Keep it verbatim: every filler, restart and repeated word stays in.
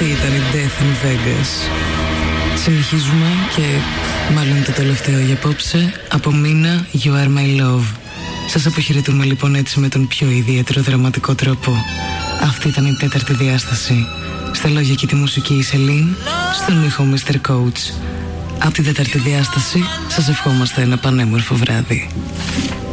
ήταν η Death in Vegas. Συνεχίζουμε και μάλλον το τελευταίο για απόψε από Μίνα You Are My Love. Σας αποχαιρετούμε λοιπόν έτσι με τον πιο ιδιαίτερο δραματικό τρόπο. Αυτή ήταν η τέταρτη διάσταση. Στα λόγια και τη μουσική η Σελήν, στον ήχο μίστερ Coach. Από την τέταρτη διάσταση σας ευχόμαστε ένα πανέμορφο βράδυ.